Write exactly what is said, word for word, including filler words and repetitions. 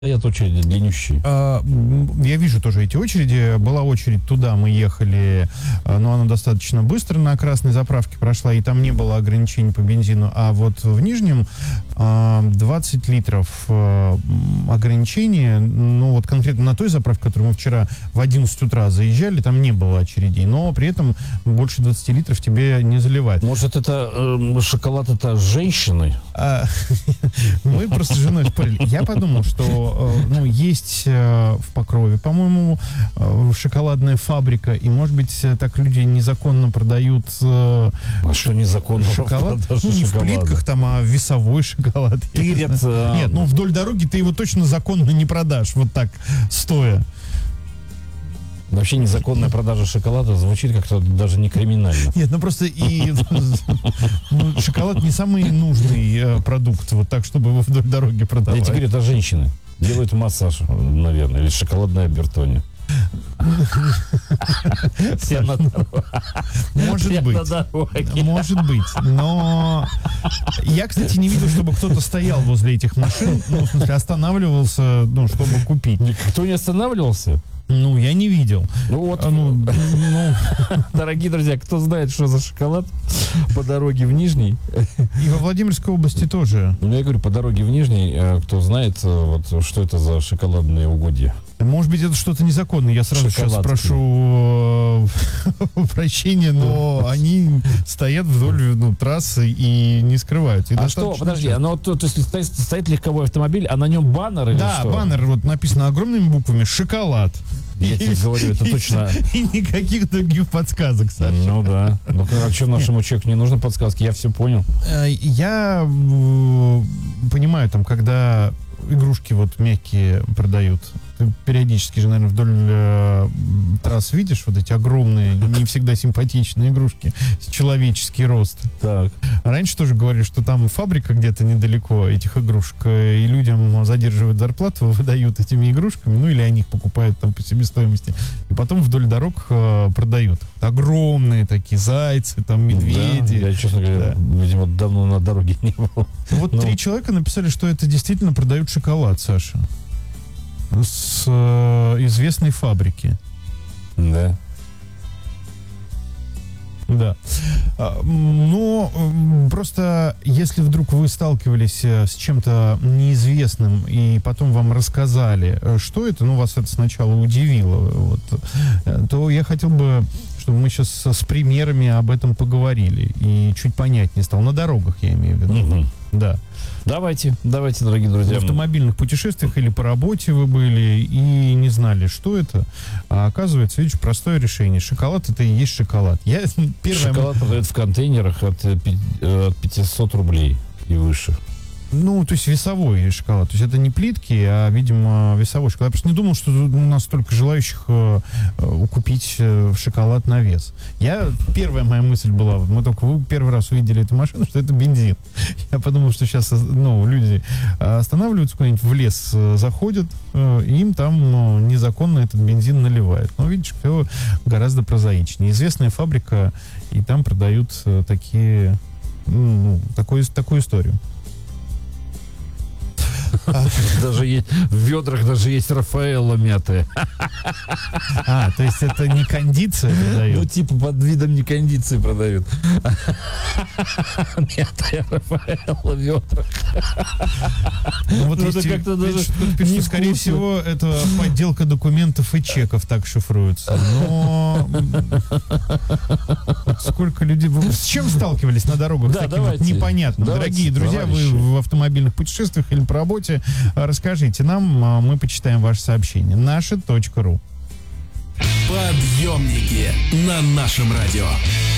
Стоят очереди длиннющие. А, я вижу тоже эти очереди. Была очередь туда, мы ехали, но она достаточно быстро на красной заправке прошла, и там не было ограничений по бензину. А вот в Нижнем двадцать литров ограничения, ну вот конкретно на той заправке, которую мы вчера в одиннадцать утра заезжали, там не было очередей, но при этом больше двадцати литров тебе не заливают. Может, это э, шоколад это женщины? А, мы просто с женой спорили. Я подумал, что ну, есть в Покрове, по-моему, шоколадная фабрика, и, может быть, так люди незаконно продают а что незаконно шоколад. Ну, не в плитках там, а весовой шоколад. Тырят. А... Нет, ну вдоль дороги ты его точно законно не продашь, вот так, стоя. Вообще незаконная продажа шоколада звучит как-то даже не криминально. Нет, ну просто и ну, шоколад не самый нужный э, продукт, вот так, чтобы его вдоль дороги продавать. И теперь это женщины делают массаж, наверное, или шоколадное обертоне. Все на дороге. Может быть. Может быть. Но я, кстати, не видел, чтобы кто-то стоял возле этих машин, ну, в смысле, останавливался, ну, чтобы купить. Никто не останавливался? Ну, я не видел. Ну вот, ну, ну, дорогие друзья, кто знает, что за шоколад по дороге в Нижний? И во Владимирской области тоже. Ну, я говорю, по дороге в Нижний, кто знает, вот, что это за шоколадные угодья? Может быть, это что-то незаконное. Я сразу сейчас спрошу прощения, но они стоят вдоль ну, трассы и не скрывают. И а что, подожди, оно, то, то есть стоит, стоит легковой автомобиль, а на нем баннер или да, что? Да, баннер, вот написано огромными буквами «Шоколад». Я тебе говорю, это точно... И никаких других подсказок, Саша. Ну да. Ну а что нашему человеку не нужно подсказки? Я все понял. Я понимаю, там, когда игрушки вот мягкие продают, ты периодически же, наверное, вдоль э, трасс видишь вот эти огромные, не всегда симпатичные игрушки, человеческий рост. Так. Раньше тоже говорили, что там фабрика где-то недалеко этих игрушек, и людям задерживают зарплату, выдают этими игрушками, ну или они их покупают там по себестоимости, и потом вдоль дорог э, продают. Огромные такие зайцы, там медведи. Да, я, честно говоря, да. видимо, давно на дороге не был. Вот Но... три человека написали, что это действительно продают шоколад, Саша. С э, известной фабрики. Да. Да. А, но просто если вдруг вы сталкивались с чем-то неизвестным и потом вам рассказали, что это, ну, вас это сначала удивило, вот, то я хотел бы, чтобы мы сейчас с примерами об этом поговорили и чуть понятнее стало. На дорогах, я имею в виду. Угу. Да. Давайте, давайте, дорогие друзья. В автомобильных путешествиях или по работе вы были и не знали, что это. А оказывается, видишь, простое решение. Шоколад — это и есть шоколад. Я первое... Шоколад продают в контейнерах от пятисот рублей и выше. Ну, то есть весовой шоколад. То есть это не плитки, а, видимо, весовой шоколад. Я просто не думал, что у нас столько желающих э, э, купить э, шоколад на вес. Я, первая моя мысль была, мы только вы первый раз увидели эту машину, что это бензин. Я подумал, что сейчас ну, люди останавливаются куда-нибудь в лес, э, заходят, э, и им там ну, незаконно этот бензин наливают. Но, видишь, все гораздо прозаичнее. Известная фабрика, и там продают э, такие, ну, такую, такую историю. Даже есть, в ведрах даже есть Рафаэлло мятая. А, то есть это не кондиция продают? Ну, типа под видом не кондиции продают. Мятая Рафаэлло в ведрах. Ну, вот есть, как-то даже пишут, скорее всего, это подделка документов и чеков так шифруется. Но сколько людей... С чем сталкивались на дорогах? Да, таким вот непонятно. Дорогие друзья, вы в автомобильных путешествиях или по работе, расскажите нам, мы почитаем ваше сообщение. наше точка ру. Подъемники на нашем радио.